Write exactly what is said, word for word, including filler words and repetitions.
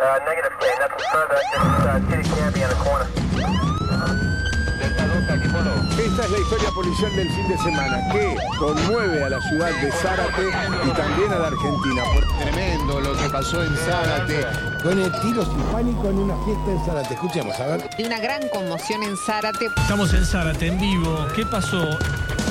negative, K. Nothing further. Just uh, City Canby on the corner. Esta es la historia policial del fin de semana que conmueve a la ciudad de Zárate y también a la Argentina. Tremendo lo que pasó en Zárate. Con el tiros y pánico en una fiesta en Zárate. Escuchemos, a ver. De una gran conmoción en Zárate. Estamos en Zárate, en vivo. ¿Qué pasó?